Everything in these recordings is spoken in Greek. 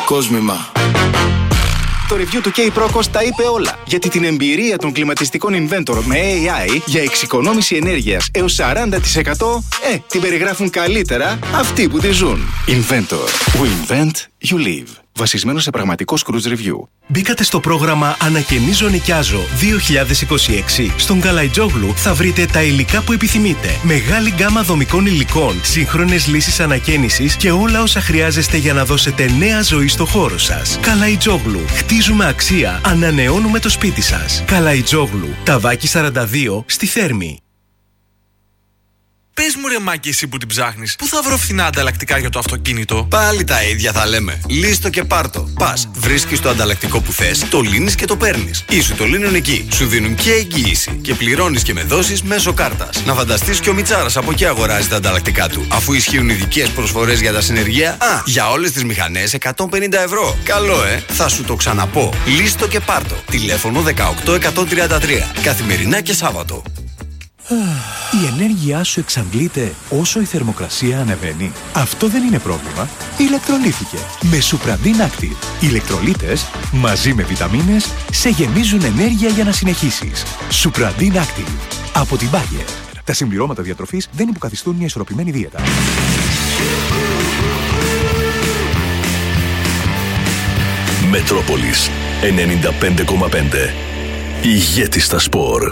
Κόσμημα. Το review του K-Procos τα είπε όλα. Γιατί την εμπειρία των κλιματιστικών Inventor με AI για εξοικονόμηση ενέργειας έως 40% την περιγράφουν καλύτερα αυτοί που τη ζουν. Inventor. We invent, you live. Βασισμένο σε πραγματικό Cruise Review. Μπήκατε στο πρόγραμμα Ανακαινίζω Νοικιάζω 2026. Στον Καλαϊτζόγλου θα βρείτε τα υλικά που επιθυμείτε. Μεγάλη γκάμα δομικών υλικών, σύγχρονες λύσεις ανακαίνησης και όλα όσα χρειάζεστε για να δώσετε νέα ζωή στο χώρο σας. Καλαϊτζόγλου. Χτίζουμε αξία. Ανανεώνουμε το σπίτι σας. Καλαϊτζόγλου. Ταβάκι 42 στη Θέρμη. Πες μου ρε Μάκη, εσύ που την ψάχνεις, πού θα βρω φθηνά ανταλλακτικά για το αυτοκίνητο? Πάλι τα ίδια θα λέμε. Λύστο και πάρτο. Πας, βρίσκεις το ανταλλακτικό που θες, το λύνεις και το παίρνεις. Ή σου το λύνουν εκεί. Σου δίνουν και εγγύηση. Και πληρώνεις και με δόσεις μέσω κάρτας. Να φανταστείς και ο Μιτσάρας από εκεί αγοράζει τα ανταλλακτικά του. Αφού ισχύουν ειδικές προσφορές για τα συνεργεία, για όλες τις μηχανές 150 ευρώ. Καλό, θα σου το ξαναπώ. Λύστο και πάρτο. Τηλέφωνο 18133. Καθημερινά και Σάββατο. Η ενέργειά σου εξαντλείται όσο η θερμοκρασία ανεβαίνει. Αυτό δεν είναι πρόβλημα. Ηλεκτρολίθηκε με Supradin Active. Οι ηλεκτρολίτες μαζί με βιταμίνες σε γεμίζουν ενέργεια για να συνεχίσεις. Supradin Active από την Bayer. Τα συμπληρώματα διατροφής δεν υποκαθιστούν μια ισορροπημένη δίαιτα. Μετρόπολης 95,5. Ηγέτη στα σπορ.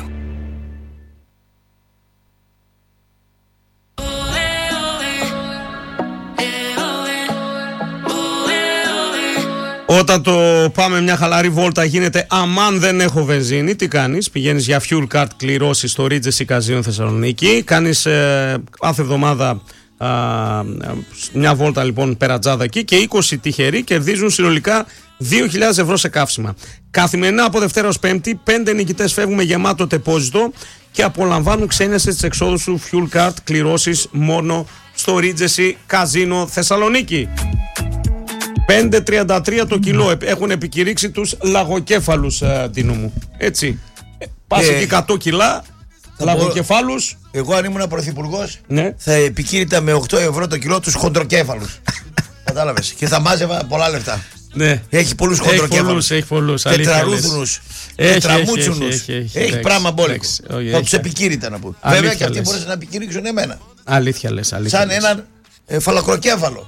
Όταν το πάμε μια χαλαρή βόλτα γίνεται αμάν δεν έχω βενζίνη, τι κάνεις? Πηγαίνεις για fuel card κληρώσεις στο Regency Casino Θεσσαλονίκη, κάνεις κάθε εβδομάδα μια βόλτα λοιπόν περατζάδα εκεί και 20 τυχεροί κερδίζουν συνολικά 2.000 ευρώ σε καύσιμα. Καθημερινά από Δευτέρα ως Πέμπτη 5 νικητές φεύγουν με γεμάτο τεπόζιτο και απολαμβάνουν ξένιασε τις εξόδους σου fuel card κληρώσεις μόνο στο Regency Casino Θεσσαλονίκη. 5,33 το κιλό. Έχουν επικηρύξει τους λαγοκέφαλους, Τίνο μου. Έτσι. Πας εκεί 100 κιλά λαγοκεφάλους. Εγώ αν ήμουν πρωθυπουργός, ναι, θα επικήρυτα με 8 ευρώ το κιλό τους χοντροκέφαλους. Κατάλαβες. Και θα μάζευα πολλά λεφτά. Ναι. Έχει πολλούς χοντροκέφαλους. Έχει πολλούς. Τετραρούθουνους. Τετραμούτσουνους. Έχει πράγμα μπόλικο. Θα τους επικήρυτα να πω. Βέβαια και αυτοί μπορούσαν να επικηρύξουν εμένα. Αλήθεια λες. Σαν έναν φαλακροκέφαλο.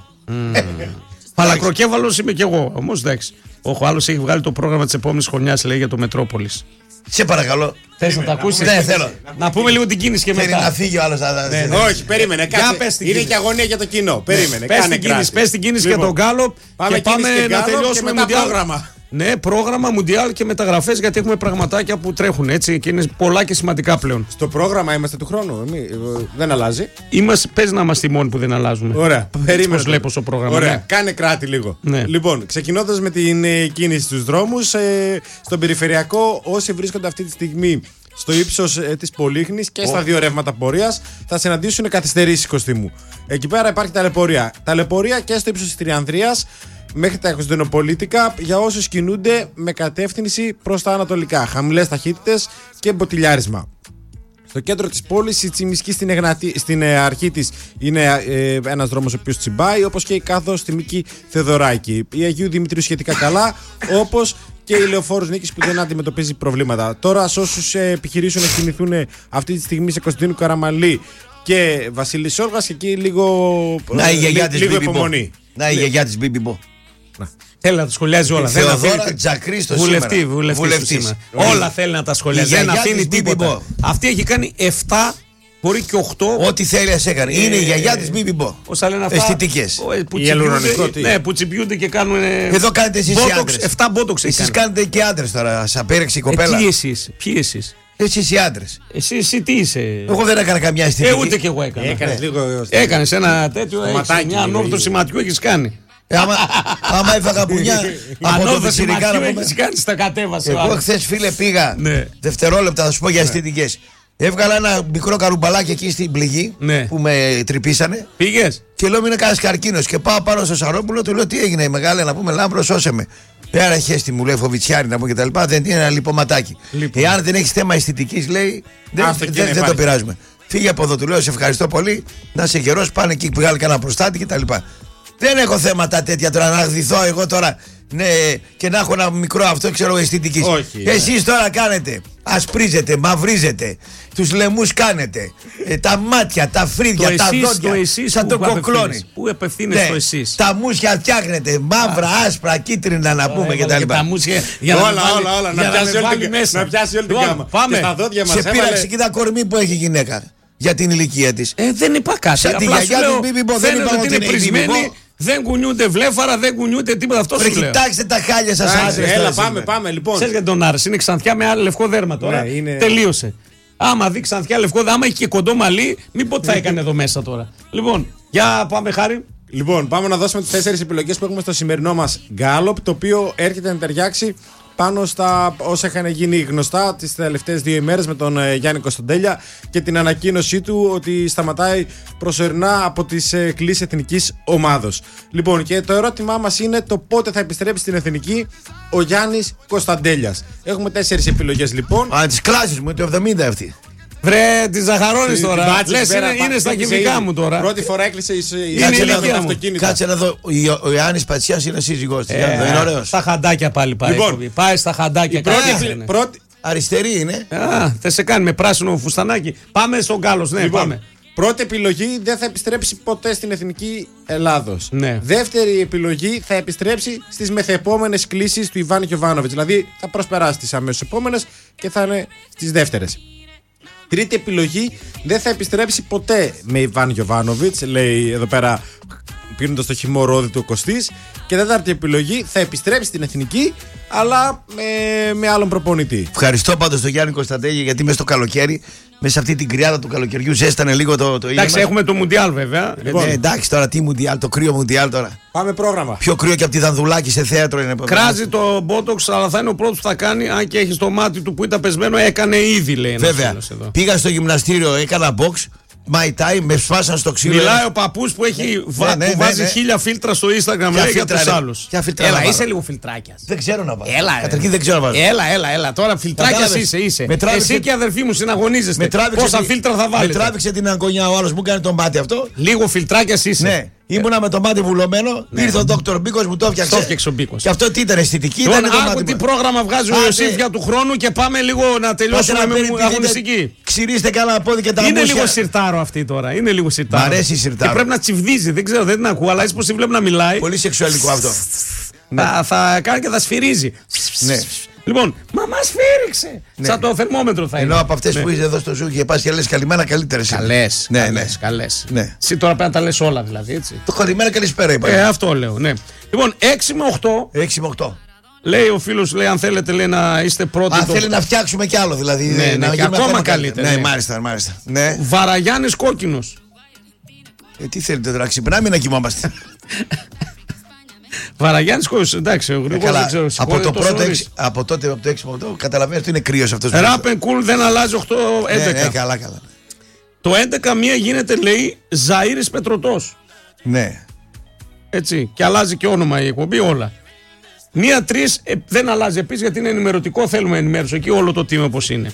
Φαλακροκέφαλος είμαι κι εγώ. Όμως εντάξει. Ο άλλος έχει βγάλει το πρόγραμμα της επόμενης χρονιάς, λέει, για το Μετρόπολης. Σε παρακαλώ. Θες να τα ακούσεις? Ναι, θέλω. Να πούμε λίγο την κίνηση και μετά. Θέλει να φύγει ο άλλος. Όχι, περίμενε. Είναι και αγωνία για το κοινό. Περίμενε. Πες την κίνηση για τον Γκάλο και πάμε να τελειώσουμε με το πρόγραμμα. Ναι, πρόγραμμα, Μουντιάλ και μεταγραφές, γιατί έχουμε πραγματάκια που τρέχουν έτσι και είναι πολλά και σημαντικά πλέον. Στο πρόγραμμα είμαστε του χρόνου. Δεν αλλάζει. Πες να είμαστε οι μόνοι που δεν αλλάζουμε. Ωραία. Περίμενε. Πώς βλέπω στο πρόγραμμα. Ωραία. Ναι. Κάνε κράτη λίγο. Ναι. Λοιπόν, ξεκινώντας με την κίνηση στους δρόμους, στον περιφερειακό, όσοι βρίσκονται αυτή τη στιγμή στο ύψος της Πολύχνης και στα δύο ρεύματα πορείας, θα συναντήσουν καθυστερήσεις Κωστή. Εκεί πέρα υπάρχει ταλαιπωρία και στο ύψος της Τριανδρίας μέχρι τα Κωνσταντινοπολίτικα για όσους κινούνται με κατεύθυνση προς τα ανατολικά. Χαμηλές ταχύτητες και μποτιλιάρισμα. Στο κέντρο της πόλης, η Τσιμισκή στην αρχή της είναι ένας δρόμος ο οποίος τσιμπάει, όπως και η κάθοδος στη Μίκη Θεοδωράκη. Η Αγίου Δημητρίου σχετικά καλά, όπως και η Λεωφόρος Νίκης που δεν αντιμετωπίζει προβλήματα. Τώρα, σε όσους επιχειρήσουν να κινηθούν αυτή τη στιγμή σε Κωνσταντίνου Καραμαλή και Βασίλη Σόργας, και εκεί λίγο υπομονή. Να η γιαγιά της Μπίμπιμπο. Θέλει να τα σχολιάζει όλα. Θεοδόρα Τζακρίστο σήμερα. Βουλευτής. Όλα θέλει να τα σχολιάζει. Δεν αφήνει τίποτα. Αυτή έχει κάνει 7, μπορεί και 8. Ό,τι θέλει ας έκανε. Είναι η γιαγιά της Μπίμπιμπο. Όσα λένε αυτά. Αισθητικές. Ναι, που τσιμπιούνται και κάνουν. Εδώ κάνετε εσείς οι άντρες. 7 μπότοξ. Εσείς κάνετε και άντρες τώρα. Σα πέρεξε η κοπέλα. Ποιοι εσείς? Εσείς οι άντρες. Εσύ τι είσαι? Εγώ δεν έκανα καμιά αισθητική. Ούτε κι εγώ έκανα. Έκανες ένα τέτοιο. Μια ανόρθωση σηματιού έχεις κάνει. Άμα έφαγα πουνιά από το Βυσσυρικά να πούμε. Τα κατέβασε. Εγώ χθες, φίλε, πήγα δευτερόλεπτα, θα σου πω για αισθητικές. Έβγαλα ένα μικρό καρουμπαλάκι εκεί στην πληγή που με τρυπήσανε. Πήγες? Και λέω: μην είναι κανένας καρκίνος. Και πάω πάνω στο Σαρόπουλο, του λέω: τι έγινε, η μεγάλη να πούμε, Λάμπρο, σώσε με. Πέρα χέστη μου, λέει, φοβιτσιάρι να πούμε κτλ. Δεν είναι ένα λιπωματάκι. Εάν δεν έχει θέμα αισθητικής, λέει, δεν το πειράζουμε. Φύγε από εδώ, του λέω: σε ευχαριστώ πολύ, να είσαι γερός, πάνε εκεί που βγάλει κανένα προστάτη κτλ. Δεν έχω θέματα τέτοια τώρα να γδυθώ εγώ τώρα. Ναι, και να έχω ένα μικρό αυτό, ξέρω, αισθητικής. Εσείς τώρα κάνετε, ασπρίζετε, μαυρίζετε, τους λαιμούς κάνετε, τα μάτια, τα φρύδια, τα δόντια, σαν το κοκλώνει. Πού απευθύνεσαι στο εσείς? Τα μουσια φτιάχνετε, μαύρα, άσπρα, κίτρινα να πούμε κτλ. Τα μουσια, όλα, να πιάσει όλη την γάμα. Πάμε. Σε πείραξε και τα κορμί που έχει η γυναίκα για την ηλικία της. Δεν είπα κάτι. Σαν τη γιαγιά του Μπίμπιμπο, δεν είπα ότι είναι πρισμένη. Δεν κουνιούνται βλέφαρα, δεν κουνιούνται τίποτα. Αυτό σου λέω. Κοιτάξτε τα χάλια σας, άντρες. Έλα, πάμε λοιπόν. Ξέρεις γιατί τον άρεσε? Είναι Ξανθιά με άλλο λευκό δέρμα τώρα. Τελείωσε. Άμα δει Ξανθιά λευκό δέρμα, άμα έχει και κοντό μαλλί, μήπως θα έκανε εδώ μέσα τώρα. Λοιπόν, για πάμε, Χάρη. Λοιπόν, πάμε να δώσουμε τις 4 επιλογές που έχουμε στο σημερινό μας γκάλοπ, το οποίο έρχεται να ταιριάξει πάνω στα όσα είχαν γίνει γνωστά τις τελευταίες 2 ημέρες με τον Γιάννη Κωνσταντέλια και την ανακοίνωσή του ότι σταματάει προσωρινά από τις κλήσεις εθνικής ομάδος. Λοιπόν, και το ερώτημά μας είναι το πότε θα επιστρέψει στην εθνική ο Γιάννης Κωνσταντέλιας. Έχουμε 4 επιλογές λοιπόν. Τις κλάσεις μου, το 70 αυτή. Βρε, τη ζαχαρώνεις τώρα. Λες είναι στα χημικά μου τώρα. Πρώτη φορά έκλεισε η αυτοκίνητο. Κάτσε να δω. Ο Ιωάννης Πατσιάς είναι σύζυγός της. Είναι ωραίος. Στα χαντάκια πάλι πάει. Λοιπόν, πάει στα χαντάκια. Αριστερή είναι. Θα σε κάνει με πράσινο φουστανάκι. Πάμε στον Γκάλος. Ναι, πάμε. Πρώτη επιλογή, δεν θα επιστρέψει ποτέ στην εθνική Ελλάδος. Ναι. Δεύτερη επιλογή, θα επιστρέψει στις μεθεπόμενες κλήσεις του Ιβάν Γιοβάνοβιτς. Δηλαδή θα προσπεράσει τις αμέσως επόμενες και θα είναι στις δεύτερες. Τρίτη επιλογή, δεν θα επιστρέψει ποτέ με Ιβάν Γιοβάνοβιτς, λέει εδώ πέρα πίνοντας το χυμό ρόδι του ο Κωστής. Και τέταρτη επιλογή, θα επιστρέψει στην εθνική, αλλά με άλλον προπονητή. Ευχαριστώ πάντως τον Γιάννη Κωνσταντέλια, γιατί μέσα στο καλοκαίρι, μέσα σε αυτή την κρυάδα του καλοκαιριού, ζέστανε λίγο το ήλιο. Εντάξει, έχουμε το Μουντιάλ βέβαια. Λοιπόν, εντάξει, τώρα τι Μουντιάλ, το κρύο Μουντιάλ τώρα. Πάμε πρόγραμμα. Πιο κρύο και από τη Δανδουλάκη σε θέατρο είναι. Κράζει το μπότοξ, αλλά θα είναι ο πρώτος που θα κάνει. Αν και έχει στο μάτι του που ήταν πεσμένο, έκανε ήδη, λέει. Βέβαια. Πήγα στο γυμναστήριο, έκανα box. My time, με σπάσαν στο ξύλο. Μιλάει ο παππούς που έχει βάζει 1000 φίλτρα στο Instagram, λέει, για τους άλλους. Έλα, είσαι λίγο φιλτράκιας. Δεν ξέρω να βάζω. Καταρχήν δεν ξέρω να βάζω. Έλα. Τώρα φιλτράκιας είσαι. Εσύ και η αδερφή μου συναγωνίζεστε. Πόσα φίλτρα θα βάλετε? Με τράβηξε την αγκονιά ο άλλος, μου κάνει το μάτι αυτό. Λίγο φιλτράκιας είσαι. Ναι. Ήμουνα με το μάτι βουλωμένο, ήρθε ο Δόκτωρ Μπίκος, μου το έφτιαξε. ο Μπίκος. Και αυτό τι ήταν, αισθητική ήταν? Άκου τι πρόγραμμα βγάζει ο Ιωσήφ του χρόνου και πάμε λίγο να τελειώσουμε με αγωνιστική. Ξυρίστε καλά πόδι και τα μουσια. Είναι λίγο σιρτάρο αυτή τώρα. Είναι λίγο σιρτάρο. Μ' αρέσει η σιρτάρο. Και πρέπει να τσιβδίζει, δεν ξέρω, δεν την ακούω, αλλά έτσι πως τη βλέπω να μιλάει. Πολύ σεξουαλικό αυτό. Θα κάνει και θα σφυρίζει. Ναι. Λοιπόν, μα σφύριξε! Ναι. Σαν το θερμόμετρο θα είναι. Ενώ από αυτές που είσαι εδώ στο Ζου και πας και λες καλημέρα, καλύτερες. Καλές. Ναι. Εσύ τώρα πρέπει να τα λες όλα δηλαδή, έτσι. Το καλημέρα, καλησπέρα είπα. Αυτό λέω, ναι. Λοιπόν, 6 με 8. Λέει ο φίλος, λέει, αν θέλετε, λέει, να είστε πρώτοι. Θέλει να φτιάξουμε κι άλλο δηλαδή. Ναι, και ακόμα καλύτερα. Ναι, μάλιστα. Ναι. Βαραγιάννης Κόκκινος. Τι θέλετε τώρα, ξυπνάμε να κοιμόμαστε. Βαραγιάννης Κόκκινος, εντάξει, ο Γρηγόρης δεν ξέρω. Από τότε, από το 6 με 8, καταλαβαίνετε ότι είναι κρύος αυτός. Ράπεν Κουλ δεν αλλάζει 8-11. Ναι, καλά. Το 11 γίνεται, λέει, Ζαΐρης Πετρωτός. Ναι. Έτσι, και αλλάζει και όνομα η εκπομπή, όλα. 1-3 δεν αλλάζει επίσης, γιατί είναι ενημερωτικό, θέλουμε ενημέρωση εκεί όλο το team όπως είναι.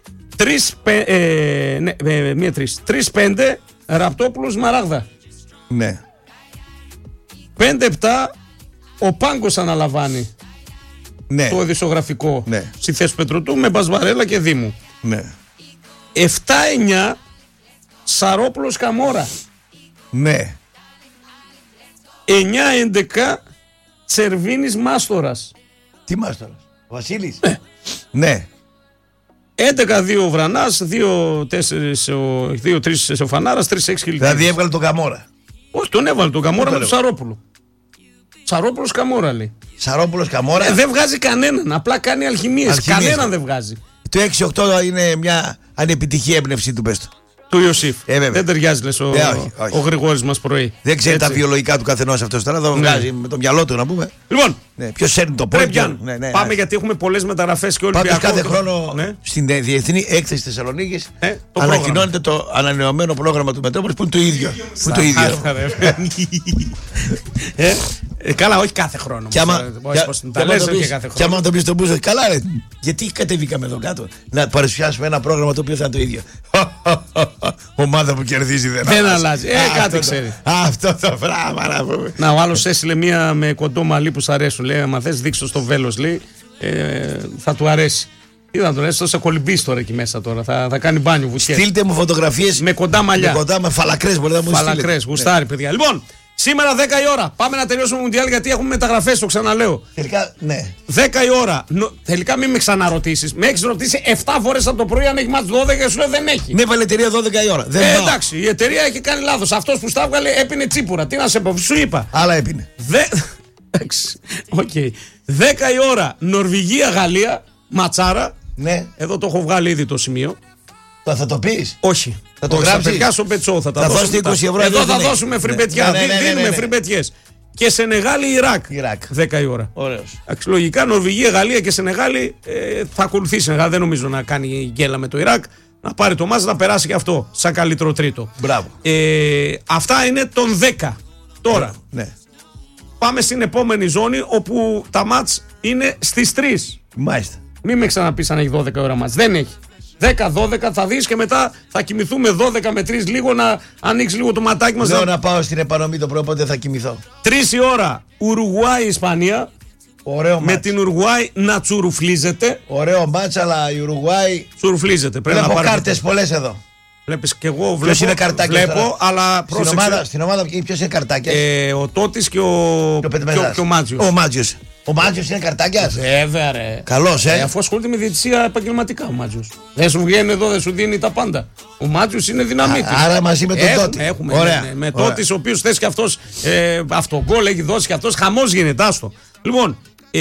3-5 Ραπτόπουλος Μαράγδα. Ναι. 5-7 ο Πάγκος αναλαμβάνει. Ναι. Το ειδησογραφικό, ναι, στη θέση Πετρωτού με Μπασβαρέλα και Δήμου. Ναι. 7-9 Σαρόπουλος Καμόρα. Ναι. 9-11 Τσερβίνης Μάστορας. Τι Μάστορας? Ο Βασίλης? Ναι. 11-2 ο Βρανάς, 2-3 ο Φανάρας, 3-6 Χιλτίνης. Δηλαδή έβγαλε τον Καμόρα. Όχι, τον έβαλε τον Καμόρα με τον Σαρόπουλο. Σαρόπουλος Καμόρα λέει. Σαρόπουλος Καμόρα. Δεν βγάζει κανέναν, απλά κάνει αλχημίες. Κανέναν δεν βγάζει. Το 6-8 είναι μια ανεπιτυχή έμπνευση του Πέστο. Του Ιωσήφ. Δεν ταιριάζει, λες, ο Γρηγόρης μας πρωί. Δεν ξέρει τα βιολογικά του καθενός αυτός τώρα. Το βγάζει με το μυαλό του, να πούμε. Λοιπόν, ποιος σέρνει το πόδι. Πάμε γιατί έχουμε πολλές μεταφράσει και όλοι πάντως κάθε χρόνο στην Διεθνή Έκθεση Θεσσαλονίκης ανακοινώνεται το ανανεωμένο πρόγραμμα του Μετρόπολης που είναι το ίδιο. Καλά, όχι κάθε χρόνο. Και άμα το πει στον Μπούζο, καλά ρε, γιατί κατεβήκαμε εδώ κάτω να παρουσιάσουμε ένα πρόγραμμα το οποίο θα είναι το ίδιο. Ομάδα που κερδίζει δεν αλλάζει. Κάτι ξέρει. Αυτό το πράγμα να πούμε. Να, ο άλλος έστειλε μία με κοντό μαλλί που σ' αρέσουν. Λέει, άμα θες δείξω στο βέλος, λέει, θα του αρέσει. Τι θα τον έστω, θα κολυμπήσει τώρα εκεί μέσα τώρα. Θα κάνει μπάνιο, βουτιές. Στείλτε μου φωτογραφίες με κοντά μαλλιά. Με φαλακρές, μπορείτε να μου στείλετε. Φαλακρές, γουστάρι, παιδιά. Λοιπόν, σήμερα 10 η ώρα. Πάμε να τελειώσουμε Μουντιάλ γιατί έχουμε μεταγραφές, το ξαναλέω. Τελικά, ναι. 10 η ώρα. Τελικά μην με ξαναρωτήσεις. Με έχεις ρωτήσει 7 φορές από το πρωί αν έχει μάτς 12 και σου λέω δεν έχει. Ναι, βάλε εταιρεία 12 η ώρα. Εντάξει, η εταιρεία έχει κάνει λάθος. Αυτός που στα έβγαλε έπινε τσίπουρα. Τι να σε πω, σου είπα. Άλλα έπινε. Εντάξει. Οκ. 10 η ώρα Νορβηγία-Γαλλία. Ματσάρα. Ναι. Εδώ το έχω βγάλει ήδη το σημείο. Θα το πεις? Όχι. Θα το γράψεις? Θα πετιάσω πετσό. Θα τα δώσουμε 20 ευρώ. Εδώ θα δώσουμε φριμπετιά. Δίνουμε φριμπετιές. Και Σενεγάλη-Ιράκ. 10 η ώρα. Ωραίος. Λογικά Νορβηγία, Γαλλία και Σενεγάλη θα ακολουθήσει η Σενεγάλη. Δεν νομίζω να κάνει γκέλα με το Ιράκ. Να πάρει το μάτς να περάσει και αυτό σαν καλύτερο τρίτο. Μπράβο. Αυτά είναι τον 10. Τώρα. Ναι. Πάμε στην επόμενη ζώνη όπου τα μάτς είναι στις 3. Μάλιστα. Μην με ξαναπείς αν έχει 12 ώρα μάτς. Δεν έχει. 10-12 θα δεις και μετά θα κοιμηθούμε 12 με 3 λίγο να ανοίξει λίγο το ματάκι μας. Λέω να πάω στην επανομή το πρώτο, οπότε θα κοιμηθώ. 3 η ώρα Ουρουγουάη-Ισπανία. Ωραίο με την Ουρουγουάη να τσουρουφλίζεται. Ωραίο μάτς, αλλά η Ουρουγουάη. Τσουρουφλίζεται. Βλέπω κάρτες πολλές εδώ. Βλέπεις και εγώ βλέπω. Είναι βλέπω, αλλά στην ομάδα ποιος είναι καρτάκιας? Ο Τότης και ο Μάτζιος. Ο Μάτζιος. Ο Μάτζιος είναι καρτάκιας. Βέβαια, ρε. Καλός, αφού ασχολείται με διαιτησία επαγγελματικά ο Μάτζιος. Δεν σου βγαίνει εδώ, δεν σου δίνει τα πάντα. Ο Μάτζιος είναι δυναμίτης. Άρα μαζί με τον Τότη. Έχουμε. Με Τότης, ο οποίος θες και αυτός αυτογκόλ έχει δώσει και αυτός. Χαμός γίνεται, άστο. Λοιπόν,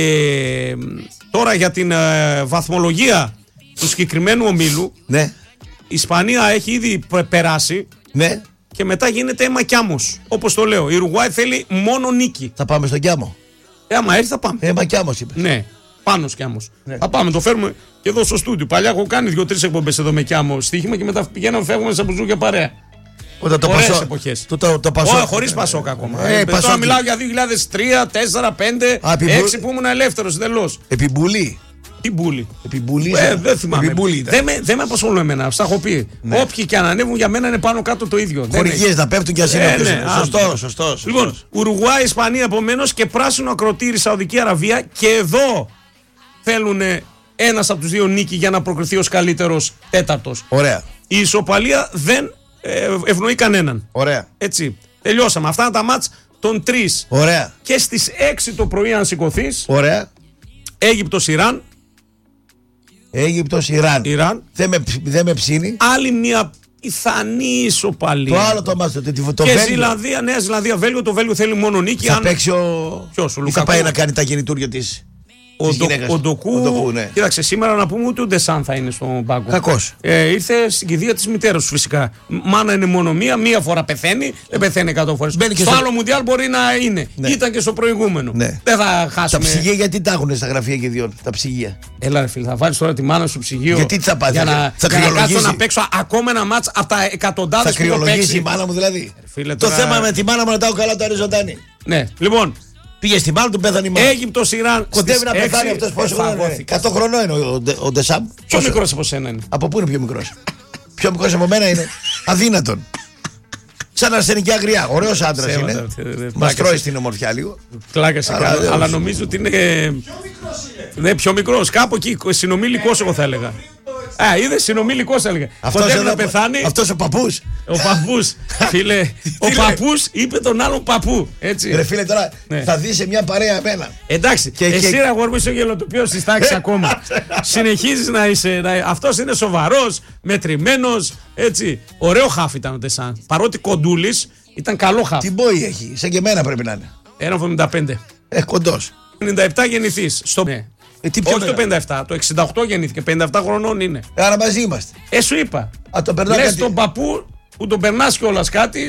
τώρα για την βαθμολογία του συγκεκριμένου ομίλου. Ναι. Η Ισπανία έχει ήδη περάσει. Ναι. Και μετά γίνεται αίμα κι άμμος. Όπως το λέω. Η Ουρουγουάη θέλει μόνο νίκη. Θα πάμε στον Κιάμο. Άμα έρθει θα πάμε. Αίμα κι άμμος είπες. Ναι. Πάνω κι άμμος. Ναι. Θα πάμε, το φέρουμε και εδώ στο στούντιο. Παλιά έχω κάνει 2-3 εκπομπές εδώ με κι άμμο στοίχημα και μετά πηγαίναμε, φεύγουμε σε μπουζούκια παρέα. Ωραίες εποχές. Το Πασόκ. Όχι, χωρίς Πασόκ ακόμα. Τώρα μιλάω για 2003, 4, 5, 6 που ήμουν ελεύθερος εντελώς. Επιμπουλή. Τι μπουλή. Επιμπουλή. Δεν θυμάμαι. Δεν με απασχολούν εμένα. Στα έχω πει. Ναι. Όποιοι και αν ανέβουν για μένα είναι πάνω κάτω το ίδιο. Χορηγίες να πέφτουν και ας είναι σωστός. Λοιπόν, Ουρουγουάη, Ισπανία επομένως και πράσινο ακροτήρι Σαουδική Αραβία. Και εδώ θέλουν ένας από τους δύο νίκη για να προκριθεί ως καλύτερος τέταρτος. Ωραία. Η ισοπαλία δεν ευνοεί κανέναν. Ωραία. Έτσι. Τελειώσαμε. Αυτά είναι τα μάτς των 3. Ωραία. Και στις 6 το πρωί, αν σηκωθείς. Ωραία. Αίγυπτος-Ιράν. Αίγυπτος-Ιράν. Δεν με ψήνει. Άλλη μια πιθανή ισοπαλία. Το άλλο το μάτς. Και Ζηλανδία, Νέα Ζηλανδία, Βέλγιο. Το Βέλγιο θέλει μόνο νίκη. Θα παίξει ο Λουκακού. Θα πάει να κάνει τα γεννητούρια της. Ο Ντοκού. Ναι. Κοίταξε, σήμερα να πούμε ούτε ο Ντεσάν θα είναι στον πάγκο. Κακός. Ήρθε στην κηδεία της μητέρας του φυσικά. Μάνα είναι μόνο μία φορά πεθαίνει. Δεν πεθαίνει 100 φορές. Στο άλλο Μουντιάλ μπορεί να είναι. Ναι. Ήταν και στο προηγούμενο. Ναι. Δεν θα χάσουμε. Τα ψυγεία γιατί τα έχουν στα γραφεία και δύο. Τα ψυγεία. Έλα, ρε φίλε, θα βάλεις τώρα τη μάνα στο ψυγείο. Γιατί τι θα πάθει. Για να κάτσω να παίξω ακόμα ένα μάτς από τα εκατοντάδες που έχω παίξει. Θα κρυολογήσει η μάνα μου δηλαδή. Το θέμα με τη μάνα μου να τα έχω καλά το αριζοντάνι. Ναι, λοιπόν. Πήγε στην μάνα του, πέθανε η μάνα. Αίγυπτος-Ιράν. Κοντεύει να πεθάνει αυτός. Πόσο χρόνο είναι? 100 χρονών είναι ο Ντεσάμ. Πιο μικρός από σένα είναι. Από πού είναι πιο μικρός? Πιο μικρός από μένα είναι. Αδύνατον. Σαν αρσενική αγριά. Ωραίος άντρας είναι. Μας τρώει στην ομορφιά λίγο. Πλάκασε. Αλλά νομίζω ότι είναι. Ναι, πιο μικρός. Κάπου εκεί συνομιλικός, εγώ θα έλεγα. Είδε συνομιλικός έλεγα. Κοντεύει να πεθάνει. Αυτός ο παππούς. Ο παππούς. Φίλε, ο παππούς είπε τον άλλον παππού. Έτσι. Ρε φίλε, τώρα θα δεις σε μια παρέα εμένα. Εντάξει. Εσύ ρε αγόρι μου είσαι ο γελοτοπιός της τάξης ακόμα. Συνεχίζεις να είσαι. Αυτός είναι σοβαρός, μετρημένος. Έτσι. Ωραίο χάφ ήταν ο Ντεσάν. Παρότι κοντούλης ήταν καλό χάφ. Τι μπόι έχει. Σαν και εμένα πρέπει να είναι. 1,75. Κοντός. 97 γεννηθείς. Όχι το 57, το 68 γεννήθηκε, 57 χρονών είναι. Άρα μαζί είμαστε. Σου είπα. Τον λες τον παππού που τον περνάς κιόλας κάτι,